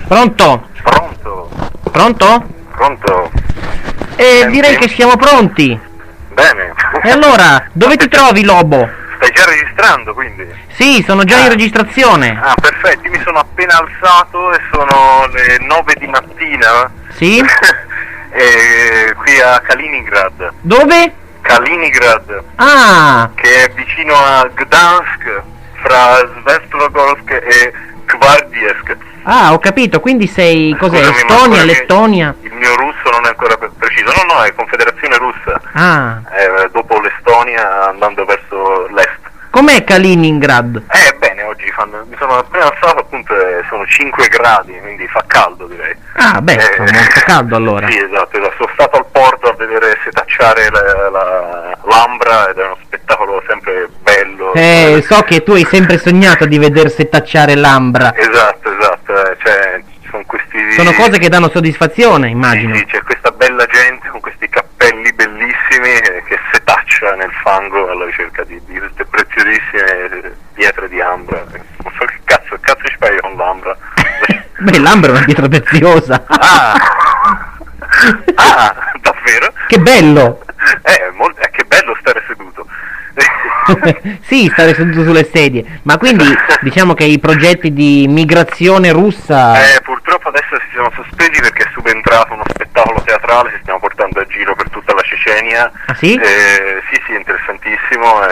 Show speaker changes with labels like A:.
A: Pronto?
B: Pronto?
A: Pronto?
B: Pronto?
A: Direi che siamo pronti.
B: Bene.
A: E allora, dove ti trovi, Lobo?
B: Stai già registrando, quindi?
A: Sì, sono già in registrazione.
B: Ah, perfetto, io mi sono appena alzato e sono le 9 di mattina.
A: Sì?
B: Qui a Kaliningrad.
A: Dove?
B: Kaliningrad,
A: Ah,
B: che è vicino a Gdansk, fra Svetlogorsk e Gvardiesk.
A: ho capito, quindi sei, cos'è,
B: Scusami, ma
A: Estonia,
B: ancora
A: Lettonia?
B: Il mio russo non è ancora preciso. No, è Confederazione Russa.
A: Ah,
B: Dopo l'Estonia andando verso l'est.
A: com'è Kaliningrad?
B: Bene, oggi mi sono appena alzato, appunto, e sono 5 gradi, quindi fa caldo, direi.
A: Ah, beh, fa molto caldo allora.
B: Sì, esatto. Sono stato al porto a vedere setacciare l'Ambra ed è uno spettacolo sempre bello.
A: So che tu hai sempre sognato di veder settacciare l'Ambra.
B: Esatto, cioè, sono questi...
A: Sono cose che danno soddisfazione, immagino.
B: Sì, c'è questa bella gente con questi cappelli bellissimi che setaccia nel fango alla ricerca di queste preziosissime pietre di ambra. Non so che cazzo ci fai con l'ambra?
A: Beh, l'Ambra è una pietra preziosa.
B: Davvero?
A: Che bello!
B: Che bello stare seduto.
A: Sì, stare seduto sulle sedie. Ma quindi diciamo che i progetti di migrazione russa...
B: Purtroppo adesso si sono sospesi perché è subentrato uno spettacolo teatrale che stiamo portando a giro per tutta la Cecenia.
A: Ah sì?
B: Sì, interessantissimo.